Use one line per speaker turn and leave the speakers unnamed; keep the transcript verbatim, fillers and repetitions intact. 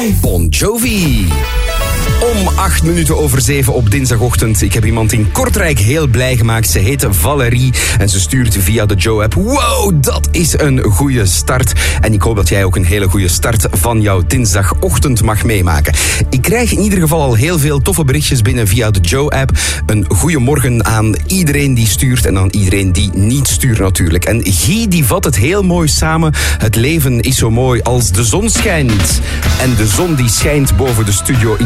Bon Jovi. Om acht minuten over zeven op dinsdagochtend. Ik heb iemand in Kortrijk heel blij gemaakt. Ze heet Valerie en ze stuurt via de Joe-app. Wow, dat is een goede start. En ik hoop dat jij ook een hele goede start van jouw dinsdagochtend mag meemaken. Ik krijg in ieder geval al heel veel toffe berichtjes binnen via de Joe-app. Een goeiemorgen aan iedereen die stuurt en aan iedereen die niet stuurt natuurlijk. En Guy die vat het heel mooi samen. Het leven is zo mooi als de zon schijnt. En de zon die schijnt boven de studio in